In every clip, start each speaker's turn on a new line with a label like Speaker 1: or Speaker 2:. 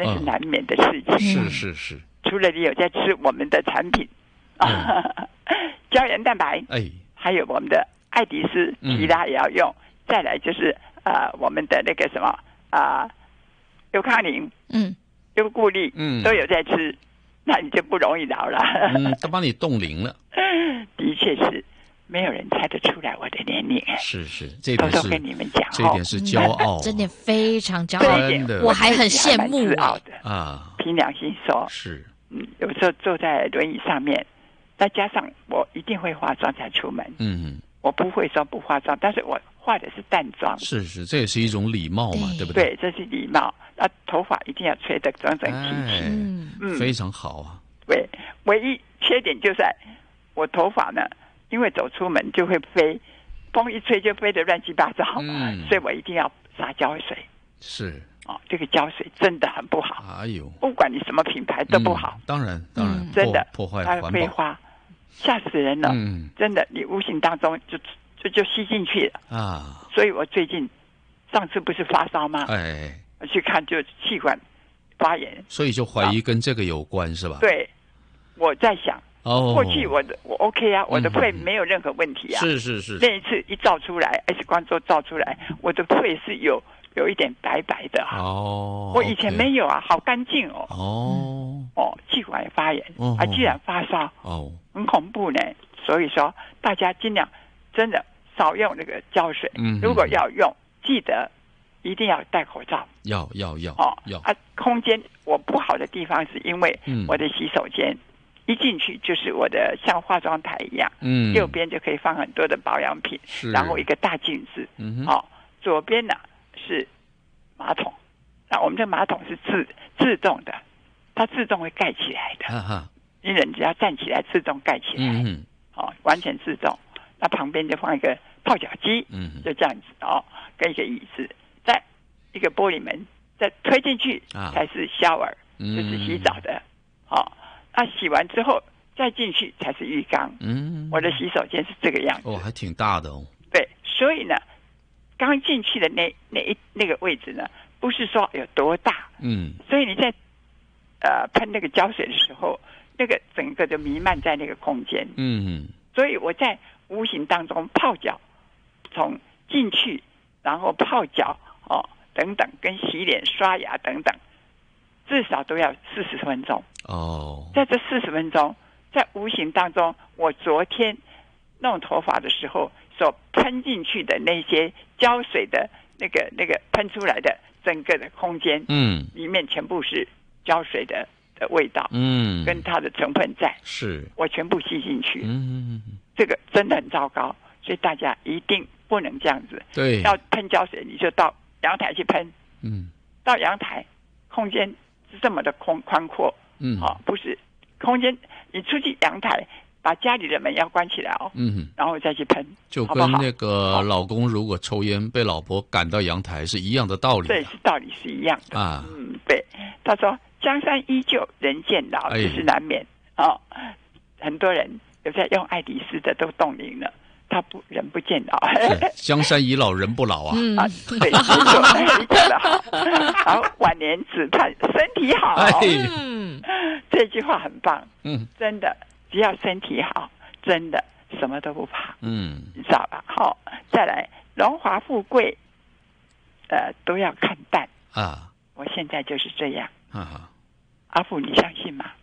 Speaker 1: 那是难免的事情。
Speaker 2: 是。
Speaker 1: 除了你有在吃我们的产品，胶原蛋白，还有我们的爱迪斯，其他也要用。再来就是我们的那个什么优康宁，优固力，都有在吃，那你就不容易老了。
Speaker 2: 都帮你冻龄了。
Speaker 1: 的确是。没有人猜得出来我的年龄，
Speaker 2: 是，这一点是
Speaker 1: 偷偷跟你们讲，
Speaker 2: 这一点是骄傲，
Speaker 3: 真的非常骄傲，
Speaker 2: 真的，
Speaker 3: 我还很羡慕
Speaker 1: 自傲的
Speaker 2: 啊！
Speaker 1: 凭良心说，
Speaker 2: 是，
Speaker 1: 有时候坐在轮椅上面，再加上我一定会化妆才出门，我不会说不化妆，但是我化的是淡妆，
Speaker 2: 是，这也是一种礼貌嘛，对不对？
Speaker 1: 对，这是礼貌。那头发一定要吹得整整齐齐，
Speaker 2: 非常好啊。
Speaker 1: 对，唯一缺点就是我头发呢。因为走出门就会飞，风一吹就飞得乱七八糟，所以我一定要洒胶水。
Speaker 2: 是
Speaker 1: 这个胶水真的很不好。
Speaker 2: 哎呦，
Speaker 1: 不管你什么品牌都不好。
Speaker 2: 当然，
Speaker 1: 真的
Speaker 2: 破坏环保，
Speaker 1: 它会花，吓死人了。真的，你无形当中就吸进去了啊。所以我最近上次不是发烧吗？我去看就气管发炎，
Speaker 2: 所以就怀疑跟这个有关是吧？
Speaker 1: 对，我在想。过去我 OK 啊，我的肺没有任何问题啊。
Speaker 2: 是。
Speaker 1: 那一次一照出来 ，X 光之后照出来，我的肺是有一点白白的我以前没有啊，好干净气管发炎居然发烧很恐怖呢。所以说大家尽量真的少用那个胶水，如果要用，记得一定要戴口罩。
Speaker 2: 要
Speaker 1: 空间我不好的地方是因为我的洗手间。一进去就是我的像化妆台一样，右边就可以放很多的保养品，然后一个大镜子，左边呢是马桶，那我们的马桶是自动的，它自动会盖起来的，你人只要站起来自动盖起来，完全自动。那旁边就放一个泡脚机，就这样子跟一个椅子，再一个玻璃门，再推进去才是shower，就是洗澡的，那洗完之后再进去才是浴缸。我的洗手间是这个样子。
Speaker 2: 还挺大的
Speaker 1: 对，所以呢，刚进去的那个位置呢，不是说有多大。所以你在喷那个胶水的时候，那个整个就弥漫在那个空间。所以我在无形当中泡脚，从进去然后泡脚等等，跟洗脸、刷牙等等。至少都要40分钟在这40分钟，在无形当中，我昨天弄头发的时候所喷进去的那些胶水的那个喷出来的整个的空间，里面全部是胶水的味道，跟它的成分在，我全部吸进去，这个真的很糟糕，所以大家一定不能这样子。
Speaker 2: 对，
Speaker 1: 要喷胶水你就到阳台去喷，到阳台空间。是这么的宽阔，不是空间，你出去阳台，把家里的门要关起来然后再去喷，
Speaker 2: 就跟那个老公如果抽烟被老婆赶到阳台是一样的道理，
Speaker 1: 对，道理是一样的对。他说江山依旧人渐老，这是难免很多人有在用爱迪斯的都冻龄了。他人不见老，
Speaker 2: 江山易老人不老啊！
Speaker 1: 对，没错，你讲得好。好，晚年只盼身体好。这句话很棒。真的，只要身体好，真的什么都不怕。你知道吧？好，再来，荣华富贵，都要看淡我现在就是这样。阿富，你相信吗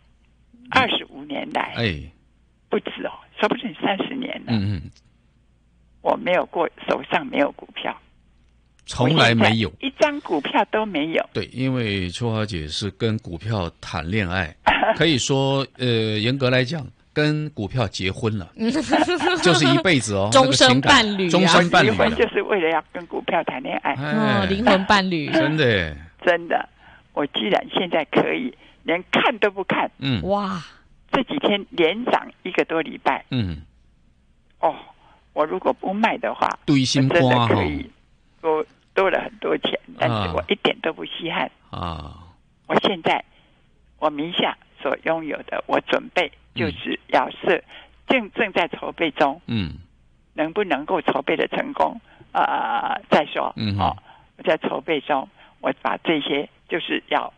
Speaker 1: ？25年来，不止说不定30年了。我没有过手上没有股票，
Speaker 2: 从来没有
Speaker 1: 一张股票都没有。
Speaker 2: 对，因为秋华姐是跟股票谈恋爱，可以说严格来讲跟股票结婚了，就是一辈子
Speaker 3: 终身伴侣，
Speaker 2: 终身伴侣，
Speaker 1: 结婚就是为了要跟股票谈恋爱，
Speaker 3: 灵魂伴侣，
Speaker 2: 真的
Speaker 1: 真的。我既然现在可以连看都不看，
Speaker 3: 哇，
Speaker 1: 这几天连涨1个多礼拜，我如果不卖的话，
Speaker 2: 对心
Speaker 1: 真的可以多了很多钱，但是我一点都不稀罕我现在我名下所拥有的，我准备就是要正在筹备中，能不能够筹备的成功再说。我在筹备中，我把这些就是要